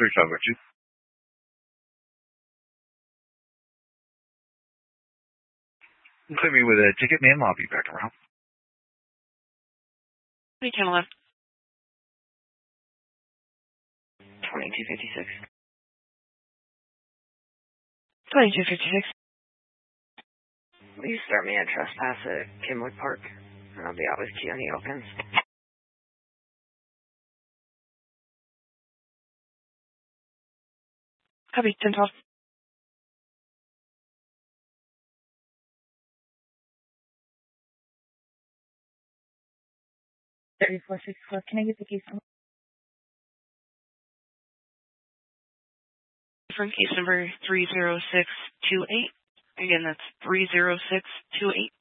3502. Clear me with a ticket, ma'am. I'll be back around. We can left. 2256. 2256. Will you start me a trespass at Kenwood Park? And I'll be out with you when he opens. Copy, 1012. 3464. Can I get the case number? From case number 30628. Again, that's 30628.